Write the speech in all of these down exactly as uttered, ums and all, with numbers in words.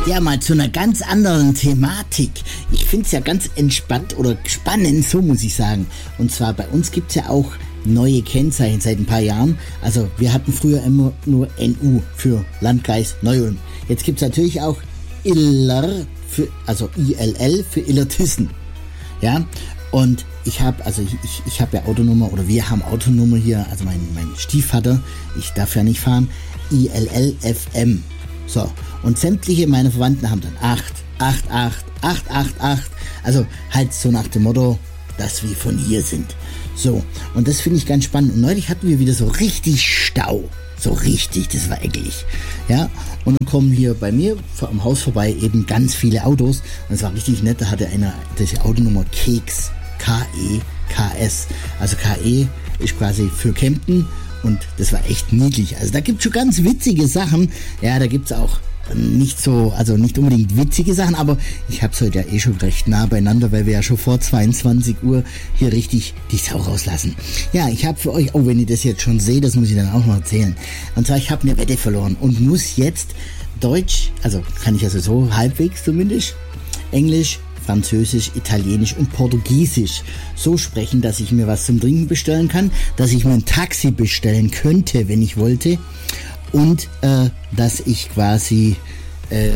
Ja, mal zu einer ganz anderen Thematik. Ich finde es ja ganz entspannt oder spannend, so muss ich sagen. Und zwar bei uns gibt es ja auch neue Kennzeichen seit ein paar Jahren. Also wir hatten früher immer nur N U für Landkreis Neu-Ulm. Jetzt gibt es natürlich auch Iller, für, also I L L für Illertissen. Ja, und ich habe also ich, ich, ich habe ja Autonummer oder wir haben Autonummer hier, also mein, mein Stiefvater, ich darf ja nicht fahren, I L L F M. So, und sämtliche meiner Verwandten haben dann acht, acht, acht, acht, acht, acht. Also halt so nach dem Motto, dass wir von hier sind. So, und das finde ich ganz spannend. Und neulich hatten wir wieder so richtig Stau. So richtig, das war eklig. Ja, und dann kommen hier bei mir am Haus vorbei eben ganz viele Autos. Und es war richtig nett, da hatte einer diese Autonummer Keks, K E K S. Also K E ist quasi für Kempten. Und das war echt niedlich. Also da gibt es schon ganz witzige Sachen. Ja, da gibt es auch nicht so, also nicht unbedingt witzige Sachen, aber ich habe es heute ja eh schon recht nah beieinander, weil wir ja schon vor zweiundzwanzig Uhr hier richtig die Sau rauslassen. Ja, ich habe für euch, oh, wenn ihr das jetzt schon seht, das muss ich dann auch noch erzählen. Und zwar, ich habe eine Wette verloren und muss jetzt Deutsch, also kann ich also so halbwegs zumindest, Englisch, Französisch, Italienisch und Portugiesisch so sprechen, dass ich mir was zum Trinken bestellen kann, dass ich mir ein Taxi bestellen könnte, wenn ich wollte, und äh, dass ich quasi äh,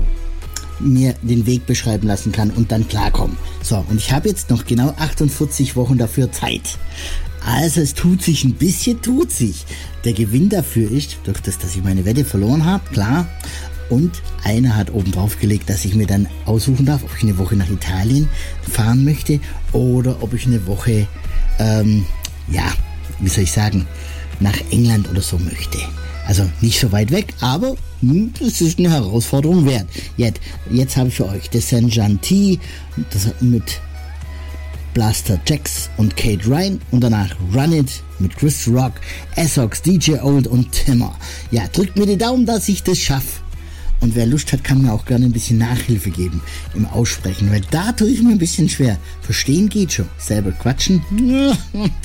mir den Weg beschreiben lassen kann und dann klarkommen. So, und ich habe jetzt noch genau achtundvierzig Wochen dafür Zeit. Also es tut sich ein bisschen, tut sich. Der Gewinn dafür ist, durch das, dass ich meine Wette verloren habe, klar. Und einer hat oben drauf gelegt, dass ich mir dann aussuchen darf, ob ich eine Woche nach Italien fahren möchte oder ob ich eine Woche, ähm, ja, wie soll ich sagen, nach England oder so möchte. Also nicht so weit weg, aber hm, das ist eine Herausforderung wert. Jetzt, jetzt habe ich für euch das Saint Jean Tea, das mit Blaster Jax und Kate Ryan und danach Run It mit Chris Rock, Essex, D J Old und Timmer. Ja, drückt mir die Daumen, dass ich das schaffe. Und wer Lust hat, kann mir auch gerne ein bisschen Nachhilfe geben im Aussprechen, weil da tue ich mir ein bisschen schwer. Verstehen geht schon, selber quatschen,